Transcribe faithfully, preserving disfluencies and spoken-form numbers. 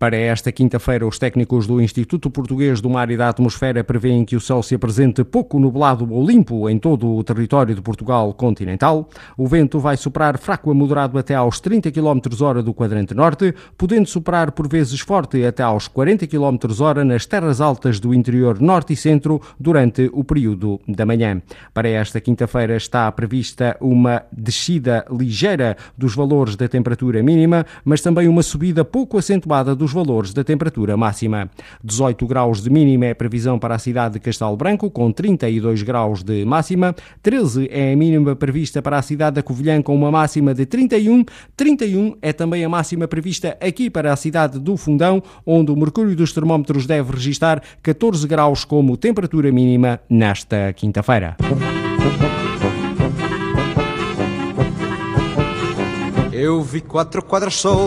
Para esta quinta-feira, os técnicos do Instituto Português do Mar e da Atmosfera prevêem que o céu se apresente pouco nublado ou limpo em todo o território de Portugal continental. O vento vai soprar fraco a moderado até aos trinta quilómetros hora do quadrante norte, podendo soprar por vezes forte até aos quarenta quilómetros hora nas terras altas do interior norte e centro durante o período da manhã. Para esta quinta-feira está prevista uma descida ligeira dos valores da temperatura mínima, mas também uma subida pouco acentuada dos valores da temperatura máxima. dezoito graus de mínima é a previsão para a cidade de Castelo Branco, com trinta e dois graus de máxima. treze é a mínima prevista para a cidade da Covilhã, com uma máxima de trinta e um. trinta e um é também a máxima prevista aqui para a cidade do Fundão, onde o mercúrio dos termómetros deve registrar catorze graus como temperatura mínima nesta quinta-feira. Eu vi quatro quadras só